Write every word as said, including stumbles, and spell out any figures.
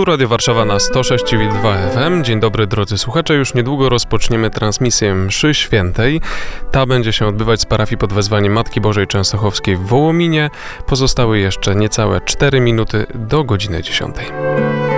Tu Radio Warszawa na sto sześć i dwa F M. Dzień dobry drodzy słuchacze, już niedługo rozpoczniemy transmisję mszy świętej. Ta będzie się odbywać z parafii pod wezwaniem Matki Bożej Częstochowskiej w Wołominie. Pozostały jeszcze niecałe cztery minuty do godziny dziesiątej.